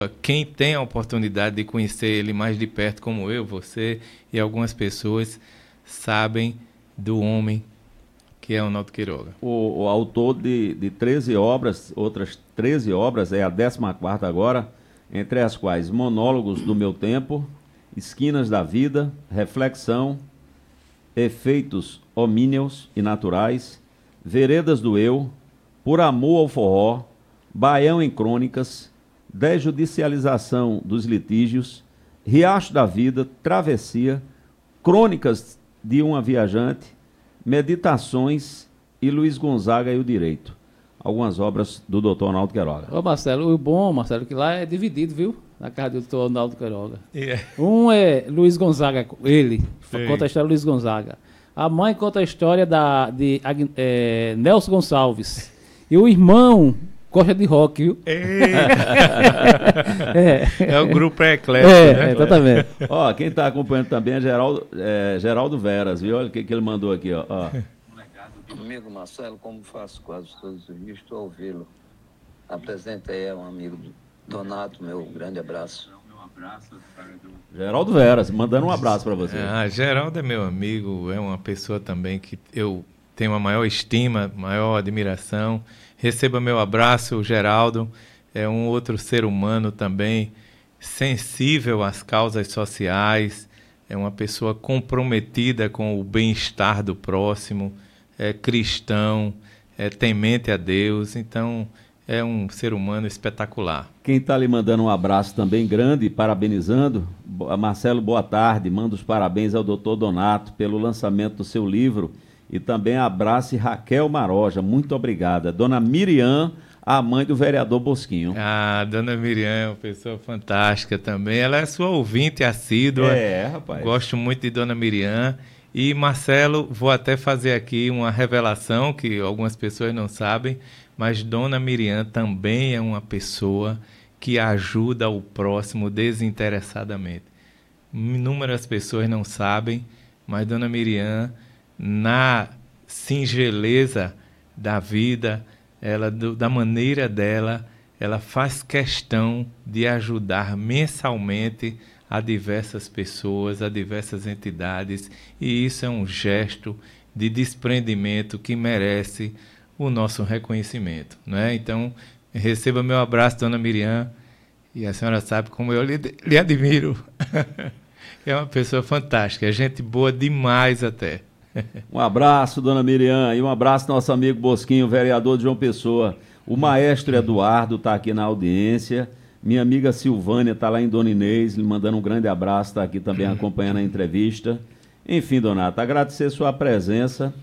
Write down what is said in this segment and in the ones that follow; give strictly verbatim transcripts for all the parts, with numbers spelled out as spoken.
Quem tem a oportunidade de conhecer ele mais de perto, como eu, você e algumas pessoas, sabem do homem que é o Naldo Queiroga. O, o autor de, de treze obras, outras treze obras, é a décima quarta agora, entre as quais Monólogos do Meu Tempo, Esquinas da Vida, Reflexão, Efeitos Homíneos e Naturais, Veredas do Eu, Por Amor ao Forró, Baião em Crônicas, Desjudicialização dos Litígios, Riacho da Vida, Travessia, Crônicas de uma Viajante, Meditações e Luiz Gonzaga e o Direito. Algumas obras do doutor Naldo Queiroga. Ô Marcelo, o bom, Marcelo, que lá é dividido, viu? Na casa do doutor Naldo Queiroga. Yeah. Um é Luiz Gonzaga, ele, Sim. conta a história de Luiz Gonzaga. A mãe conta a história da, de é, Nelson Gonçalves. E o irmão gosta de rock, viu? é. é o grupo eclético, é, né? É, exatamente. Ó, quem está acompanhando também é Geraldo, é, Geraldo Veras, viu? Olha o que, que ele mandou aqui, ó. ó. Amigo Marcelo, como faço quase todos os dias, estou a ouvi-lo. Apresenta aí um amigo Donato, meu grande abraço. Geraldo Veras, mandando um abraço para você. Ah, Geraldo é meu amigo, é uma pessoa também que eu tenho a maior estima, maior admiração. Receba meu abraço, Geraldo. É um outro ser humano também, sensível às causas sociais, é uma pessoa comprometida com o bem-estar do próximo, é cristão, é temente a Deus, então é um ser humano espetacular. Quem está lhe mandando um abraço também grande, parabenizando, Marcelo, boa tarde, manda os parabéns ao doutor Donato pelo lançamento do seu livro e também abrace Raquel Maroja, muito obrigada. Dona Miriam, a mãe do vereador Bosquinho. Ah, Dona Miriam é uma pessoa fantástica também, ela é sua ouvinte assídua. É, rapaz. Gosto muito de Dona Miriam. E, Marcelo, vou até fazer aqui uma revelação que algumas pessoas não sabem, mas Dona Miriam também é uma pessoa que ajuda o próximo desinteressadamente. Inúmeras pessoas não sabem, mas Dona Miriam, na singeleza da vida, ela, do, da maneira dela, ela faz questão de ajudar mensalmente a diversas pessoas, a diversas entidades, e isso é um gesto de desprendimento que merece o nosso reconhecimento, não é? Então, receba meu abraço, Dona Miriam, e a senhora sabe como eu lhe, lhe admiro. É uma pessoa fantástica, é gente boa demais até. Um abraço, Dona Miriam, e um abraço nosso amigo Bosquinho, vereador de João Pessoa. O maestro Eduardo está aqui na audiência. Minha amiga Silvânia está lá em Dona Inês, lhe mandando um grande abraço, está aqui também acompanhando a entrevista. Enfim, Donato, agradecer sua presença,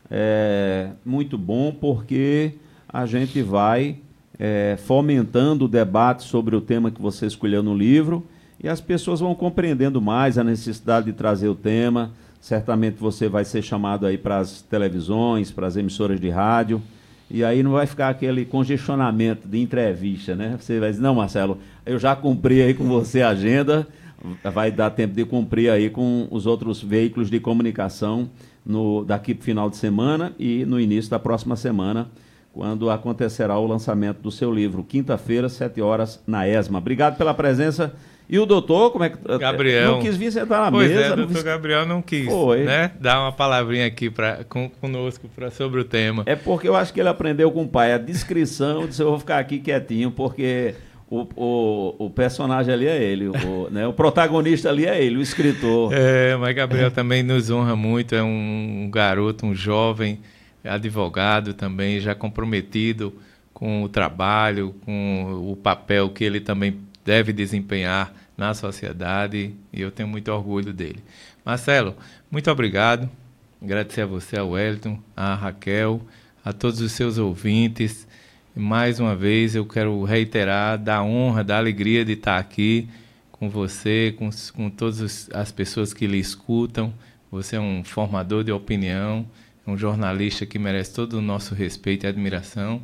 é muito bom porque a gente vai é, fomentando o debate sobre o tema que você escolheu no livro e as pessoas vão compreendendo mais a necessidade de trazer o tema. Certamente você vai ser chamado aí para as televisões, para as emissoras de rádio, e aí não vai ficar aquele congestionamento de entrevista, né? Você vai dizer, não, Marcelo, eu já cumpri aí com você a agenda, vai dar tempo de cumprir aí com os outros veículos de comunicação no, daqui para o final de semana e no início da próxima semana, quando acontecerá o lançamento do seu livro, quinta-feira, sete horas, na ESMA. Obrigado pela presença. E o doutor, como é que... Gabriel. Não quis vir sentar na pois mesa. É, o doutor quis... Gabriel não quis, Foi. né? Dar uma palavrinha aqui pra, com, conosco pra, sobre o tema. É porque eu acho que ele aprendeu com o pai a descrição, disse, eu vou ficar aqui quietinho, porque o, o, o personagem ali é ele, o, né? O protagonista ali é ele, o escritor. É, mas Gabriel também nos honra muito, é um, um garoto, um jovem advogado também, já comprometido com o trabalho, com o papel que ele também deve desempenhar na sociedade, e eu tenho muito orgulho dele. Marcelo, muito obrigado. Agradecer a você, ao Wellington, a Raquel, a todos os seus ouvintes. Mais uma vez eu quero reiterar da honra, da alegria de estar aqui com você, com, com todas as pessoas que lhe escutam. Você é um formador de opinião, um jornalista que merece todo o nosso respeito e admiração.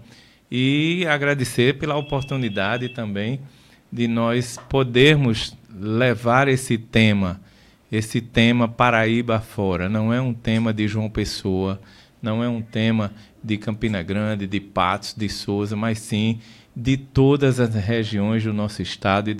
E agradecer pela oportunidade também de nós podermos levar esse tema, esse tema Paraíba afora. Não é um tema de João Pessoa, não é um tema de Campina Grande, de Patos, de Souza, mas sim de todas as regiões do nosso estado e